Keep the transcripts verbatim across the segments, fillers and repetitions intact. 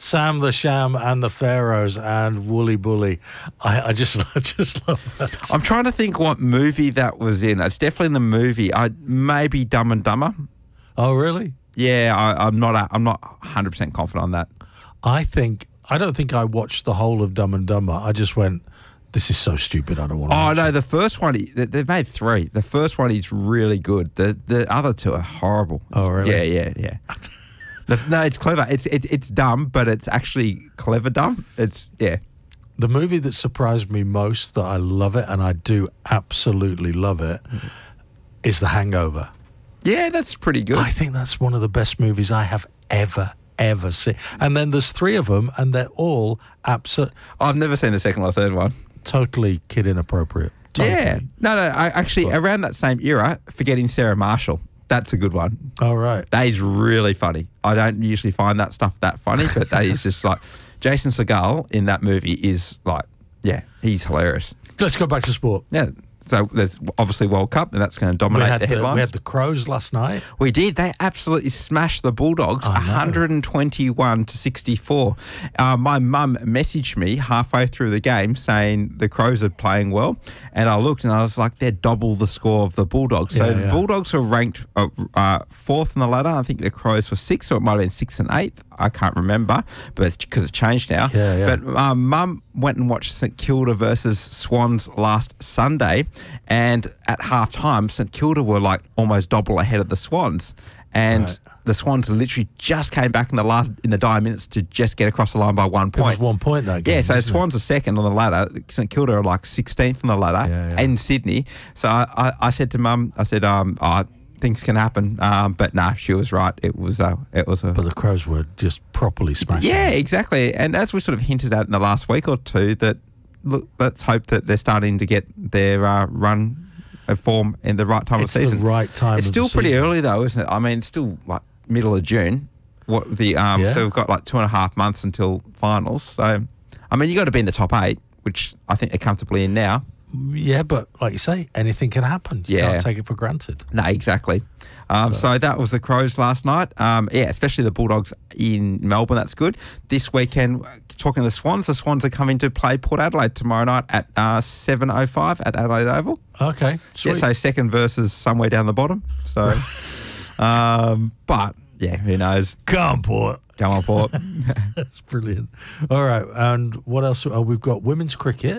Sam the Sham and the Pharaohs and Wooly Bully. I, I just I just love that. I'm trying to think what movie that was in. It's definitely in the movie. I maybe Dumb and Dumber. Oh, really? Yeah, I, I'm not. I'm not one hundred percent confident on that. I think I don't think I watched the whole of Dumb and Dumber. I just went, this is so stupid. I don't want to. Oh watch no, it. the first one. they- They've made three. The first one is really good. The the other two are horrible. Oh, really? Yeah, yeah, yeah. The- no, it's clever. It's it's it's dumb, but it's actually clever dumb. It's yeah. The movie that surprised me most, that I love it and I do absolutely love it, is The Hangover. Yeah, that's pretty good. I think that's one of the best movies I have ever, ever seen. And then there's three of them, and they're all absolutely, I've never seen the second or third one. totally kid inappropriate. Totally. Yeah. No, no. I actually But- around that same era, Forgetting Sarah Marshall. That's a good one. All right. That is really funny. I don't usually find that stuff that funny, but that is just like Jason Segel in that movie is like, yeah, he's hilarious. Let's go back to sport. Yeah. So there's obviously World Cup, and that's going to We dominate had the the, headlines. we had the Crows last night. We did. They absolutely smashed the Bulldogs, I know. one hundred twenty-one to sixty-four. Uh, my mum messaged me halfway through the game saying the Crows are playing well, and I looked and I was like, they're double the score of the Bulldogs. So Yeah, the yeah. Bulldogs were ranked uh, uh, fourth in the ladder. I think the Crows were sixth, or it might have been sixth and eighth. I can't remember, but it's because it's changed now. Yeah, yeah. But uh, mum went and watched St Kilda versus Swans last Sunday, and at half time, St Kilda were like almost double ahead of the Swans. And Right. the Swans literally just came back in the last in the dying minutes to just get across the line by one It was point. one point that game. Yeah, so wasn't it? Swans are second on the ladder. St Kilda are like sixteenth on the ladder Yeah, yeah. in Sydney. So I, I, I said to Mum, I said, um, oh, things can happen, um, but nah, she was right. It was, uh, it was a. But the Crows were just properly smashing. Yeah, it. exactly. And as we sort of hinted at in the last week or two, that look, let's hope that they're starting to get their uh, run of form in the right time It's of season. the right time. It's of still the pretty season. early though, isn't it? I mean, it's still like middle of June. What the um? Yeah. So we've got like two and a half months until finals. So, I mean, you got to be in the top eight, which I think they're comfortably in now. Yeah, but like you say, anything can happen. You Yeah. can't take it for granted. No, exactly. Um, so. So- that was the Crows last night. Um, yeah, especially the Bulldogs in Melbourne. That's good. This weekend, talking to the Swans, the Swans are coming to play Port Adelaide tomorrow night at uh, seven oh five at Adelaide Oval. Okay, sweet. Yeah, so second versus somewhere down the bottom. So, um, but yeah, who knows? Come on, Port. Come on, Port. That's brilliant. All right, and what else? Oh, we've got women's cricket.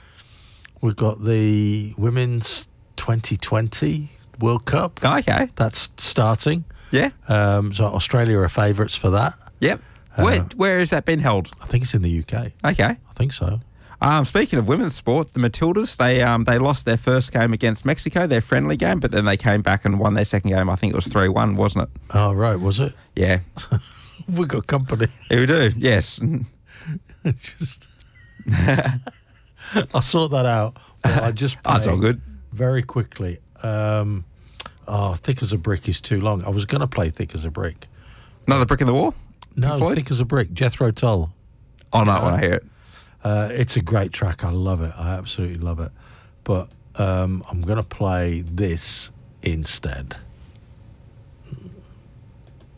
We've got the women's twenty twenty World Cup. Okay. That's starting. Yeah. Um, so Australia are favourites for that. Yep. Uh, Where where has that been held? I think it's in the U K. Okay. I think so. Um, speaking of women's sport, the Matildas, they um, they lost their first game against Mexico, their friendly game, but then they came back and won their second game. I think it was three one, wasn't it? Oh, right, was it? Yeah. We got company. Here we do, yes. Just, I'll sort that out. But I just That's all play good. very quickly. Um, oh, Thick as a Brick is too long. I was going to play Thick as a Brick. Another brick in the wall? No, Floyd? Thick as a Brick. Jethro Tull. Oh, no, when I hear it. Uh, it's a great track. I love it. I absolutely love it. But um, I'm going to play this instead.